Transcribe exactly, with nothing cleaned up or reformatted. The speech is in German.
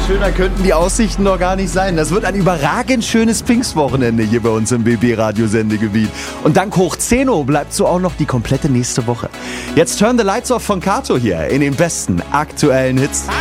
schöner könnten die Aussichten doch gar nicht sein. Das wird ein überragend schönes Pfingstwochenende hier bei uns im B B-Radio-Sendegebiet. Und dank Hoch zehn Uhr bleibt so auch noch die komplette nächste Woche. Jetzt Turn the Lights Off von Kato hier in den besten aktuellen Hits.